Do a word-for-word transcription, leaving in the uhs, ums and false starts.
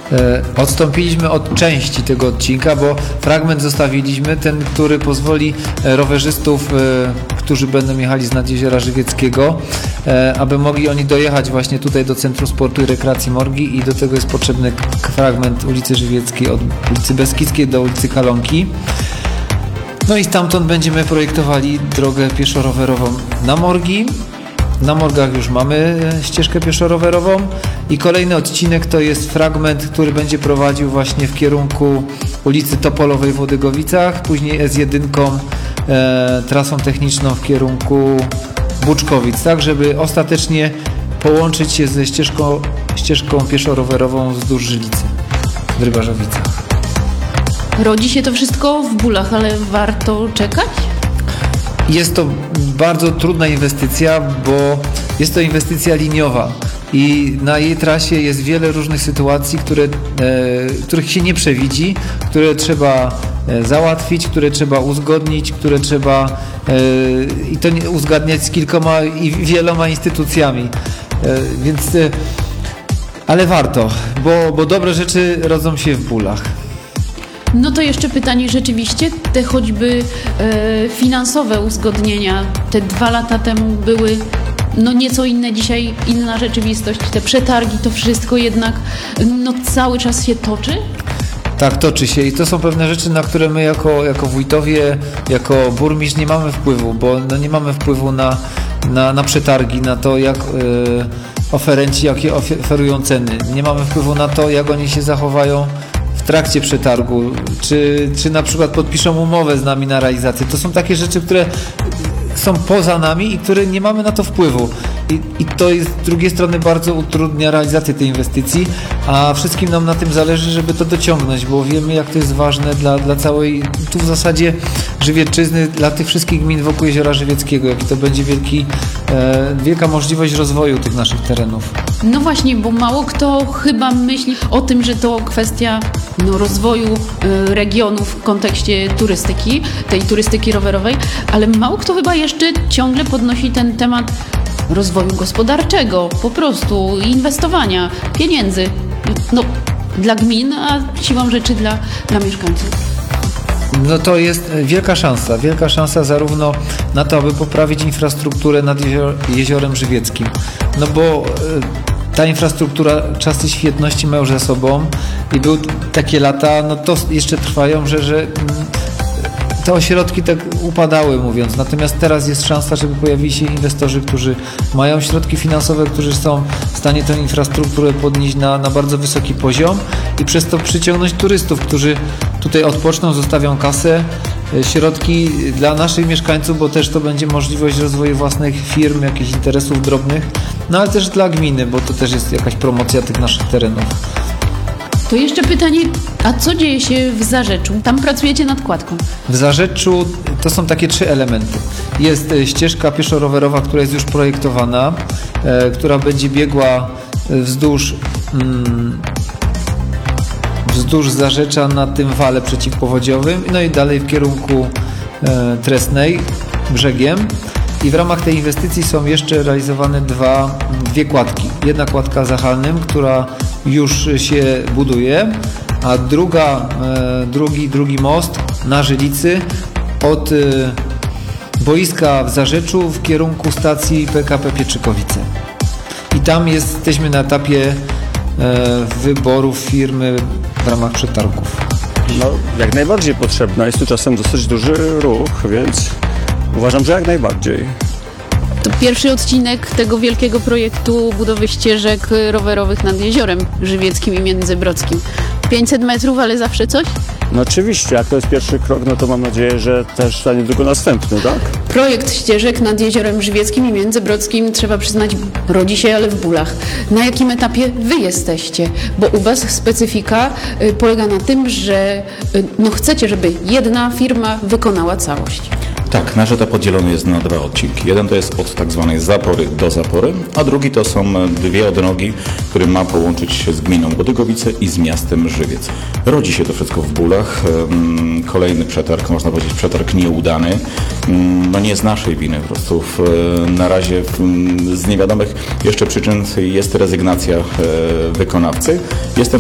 Odstąpiliśmy od części tego odcinka, bo fragment zostawiliśmy, ten, który pozwoli rowerzystów, którzy będą jechali z Nadjeziora Żywieckiego, aby mogli oni dojechać właśnie tutaj do Centrum Sportu i Rekreacji Morgi i do tego jest potrzebny fragment ulicy Żywieckiej od ulicy Beskidzkiej do ulicy Kalonki. No i stamtąd będziemy projektowali drogę pieszo-rowerową na Morgi. Na Morgach już mamy ścieżkę pieszo-rowerową i kolejny odcinek to jest fragment, który będzie prowadził właśnie w kierunku ulicy Topolowej w Łodygowicach, później S jeden e, trasą techniczną w kierunku Buczkowic, tak żeby ostatecznie połączyć się ze ścieżką, ścieżką pieszo-rowerową wzdłuż Żylicy w Rybarzowicach. Rodzi się to wszystko w bólach, ale warto czekać? Jest to bardzo trudna inwestycja, bo jest to inwestycja liniowa i na jej trasie jest wiele różnych sytuacji, które, e, których się nie przewidzi, które trzeba e, załatwić, które trzeba uzgodnić, które trzeba e, i to nie, uzgadniać z kilkoma i wieloma instytucjami. E, więc, e, ale warto, bo, bo dobre rzeczy rodzą się w bólach. No to jeszcze pytanie, rzeczywiście te choćby e, finansowe uzgodnienia te dwa lata temu były no nieco inne, dzisiaj inna rzeczywistość, te przetargi, to wszystko jednak no cały czas się toczy? Tak, toczy się i to są pewne rzeczy, na które my jako, jako wójtowie, jako burmistrz nie mamy wpływu, bo no nie mamy wpływu na, na, na przetargi, na to jak yy, oferenci, jakie oferują ceny. Nie mamy wpływu na to, jak oni się zachowają w trakcie przetargu, czy, czy na przykład podpiszą umowę z nami na realizację. To są takie rzeczy, które są poza nami i które nie mamy na to wpływu. I, i to jest z drugiej strony bardzo utrudnia realizację tej inwestycji, a wszystkim nam na tym zależy, żeby to dociągnąć, bo wiemy, jak to jest ważne dla, dla całej, tu w zasadzie Żywiecczyzny, dla tych wszystkich gmin wokół Jeziora Żywieckiego, jaki to będzie wielki, e, wielka możliwość rozwoju tych naszych terenów. No właśnie, bo mało kto chyba myśli o tym, że to kwestia no, rozwoju y, regionu w kontekście turystyki, tej turystyki rowerowej, ale mało kto chyba jeszcze ciągle podnosi ten temat rozwoju gospodarczego, po prostu inwestowania pieniędzy, no dla gmin, a siłą rzeczy dla, dla mieszkańców. No to jest wielka szansa, wielka szansa zarówno na to, aby poprawić infrastrukturę nad jezior, Jeziorem Żywieckim, no bo ta infrastruktura czasy świetności ma już za sobą i były takie lata, no to jeszcze trwają, że, że te ośrodki tak upadały, mówiąc. Natomiast teraz jest szansa, żeby pojawili się inwestorzy, którzy mają środki finansowe, którzy są w stanie tę infrastrukturę podnieść na, na bardzo wysoki poziom i przez to przyciągnąć turystów, którzy tutaj odpoczną, zostawią kasę, środki dla naszych mieszkańców, bo też to będzie możliwość rozwoju własnych firm, jakichś interesów drobnych, no ale też dla gminy, bo to też jest jakaś promocja tych naszych terenów. To jeszcze pytanie, a co dzieje się w Zarzeczu? Tam pracujecie nad kładką. W Zarzeczu to są takie trzy elementy. Jest ścieżka pieszo-rowerowa, która jest już projektowana, e, która będzie biegła wzdłuż, mm, wzdłuż Zarzecza na tym wale przeciwpowodziowym, no i dalej w kierunku e, Tresnej brzegiem. I w ramach tej inwestycji są jeszcze realizowane dwa, dwie kładki. Jedna kładka za Halnym, która już się buduje, a druga, e, drugi, drugi most na Żylicy od e, boiska w Zarzeczu w kierunku stacji P K P Pietrzykowice. I tam jesteśmy na etapie e, wyborów firmy w ramach przetargów. No, jak najbardziej potrzebna. Jest tu czasem dosyć duży ruch, więc uważam, że jak najbardziej. To pierwszy odcinek tego wielkiego projektu budowy ścieżek rowerowych nad Jeziorem Żywieckim i Międzybrodzkim. pięćset metrów, ale zawsze coś? No oczywiście, jak to jest pierwszy krok, no to mam nadzieję, że też za niedługo następny, tak? Projekt ścieżek nad Jeziorem Żywieckim i Międzybrodzkim, trzeba przyznać, rodzi się, ale w bólach. Na jakim etapie wy jesteście? Bo u was specyfika y, polega na tym, że y, no chcecie, żeby jedna firma wykonała całość. Tak, nasz etap podzielony jest na dwa odcinki. Jeden to jest od tak zwanej zapory do zapory, a drugi to są dwie odnogi, które ma połączyć się z gminą Łodygowice i z miastem Żywiec. Rodzi się to wszystko w bólach. Kolejny przetarg, można powiedzieć przetarg nieudany. No nie z naszej winy, po prostu na razie z niewiadomych jeszcze przyczyn jest rezygnacja wykonawcy. Jestem